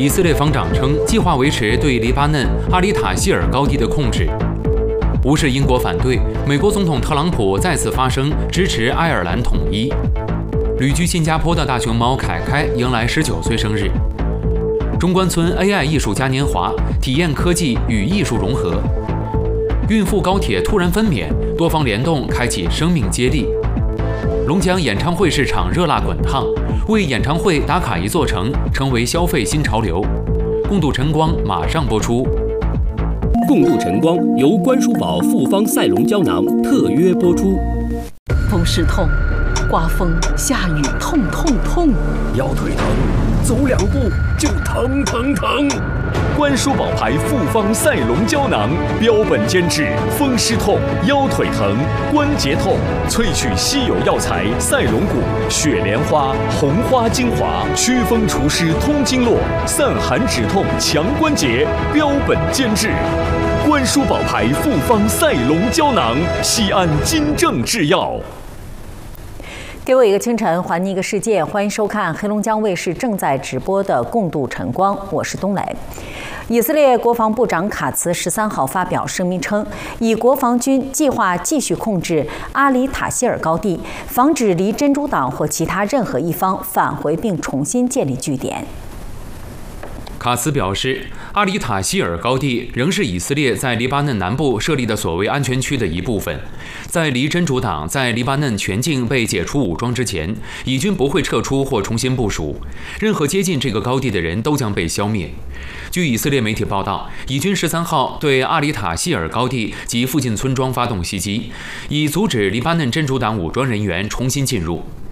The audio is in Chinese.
以色列防长称，计划维持对黎巴嫩阿里塔希尔高地的控制。无视英国反对，美国总统特朗普再次发声支持爱尔兰统一。旅居新加坡的大熊猫凯凯迎来19岁生日。中关村 AI 艺术嘉年华体验科技与艺术融合。孕妇高铁突然分娩，多方联动开启生命接力。龙江演唱会市场热辣滚烫，为演唱会打卡一座城，成为消费新潮流。共度晨光马上播出。 共度晨光由关叔宝复方赛龙胶囊特约播出。 风湿痛，刮风下雨痛痛痛， 腰腿疼，走2步就疼疼疼。 关叔宝牌复方赛龙胶囊，标本兼治风湿痛、腰腿疼、关节痛，萃取稀有药材赛龙骨、雪莲花、红花精华，祛风除湿通经络，散寒止痛强关节，标本兼治。关叔宝牌复方赛龙胶囊，西安金正制药。 给我一个清晨，还你一个世界。欢迎收看黑龙江卫视正在直播的《共度晨光》，我是冬蕾。以色列国防部长卡茨13号发表声明称，以国防军计划继续控制阿里塔希尔高地，防止离真主党或其他任何一方返回并重新建立据点。 卡茨表示，阿里塔希尔高地仍是以色列在黎巴嫩南部设立的所谓安全区的一部分。在离真主党在黎巴嫩全境被解除武装之前，以军不会撤出或重新部署，任何接近这个高地的人都将被消灭。据以色列媒体报道，以军13号对阿里塔希尔高地及附近村庄发动袭击，以阻止黎巴嫩真主党武装人员重新进入。